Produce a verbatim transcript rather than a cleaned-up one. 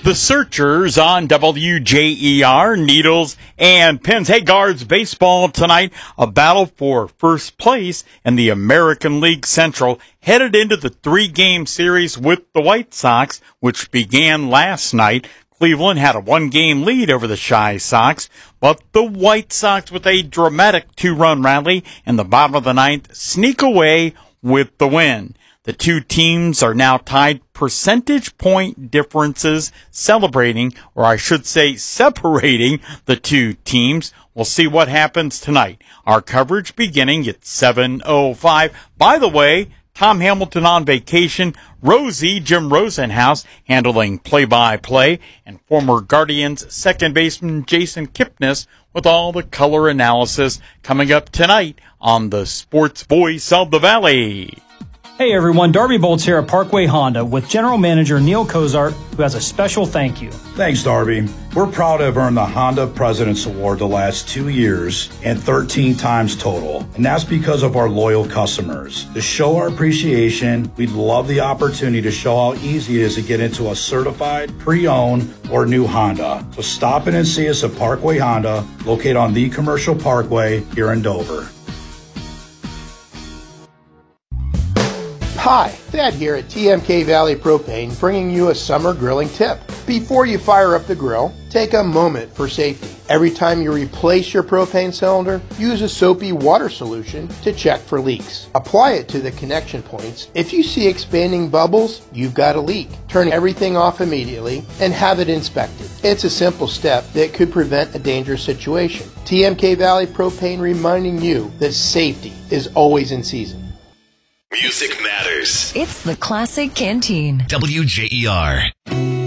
The Searchers on W J E R, Needles and Pins. Hey, Guards, baseball tonight, a battle for first place in the American League Central, headed into the three-game series with the White Sox, which began last night. Cleveland had a one-game lead over the Chi Sox, but the White Sox, with a dramatic two-run rally in the bottom of the ninth, sneak away with the win. The two teams are now tied percentage point differences, celebrating, or I should say separating, the two teams. We'll see what happens tonight. Our coverage beginning at seven oh five. By the way, Tom Hamilton on vacation, Rosie, Jim Rosenhaus, handling play-by-play, and former Guardians second baseman Jason Kipnis with all the color analysis coming up tonight on the Sports Voice of the Valley. Hey everyone, Darby Bolts here at Parkway Honda with General Manager Neil Cozart, who has a special thank you. Thanks, Darby. We're proud to have earned the Honda President's Award the last two years and thirteen times total, and that's because of our loyal customers. To show our appreciation, we'd love the opportunity to show how easy it is to get into a certified, pre-owned, or new Honda. So stop in and see us at Parkway Honda, located on the Commercial Parkway here in Dover. Hi, Thad here at T M K Valley Propane, bringing you a summer grilling tip. Before you fire up the grill, take a moment for safety. Every time you replace your propane cylinder, use a soapy water solution to check for leaks. Apply it to the connection points. If you see expanding bubbles, you've got a leak. Turn everything off immediately and have it inspected. It's a simple step that could prevent a dangerous situation. T M K Valley Propane reminding you that safety is always in season. Music matters. It's the Classic Canteen. W J E R.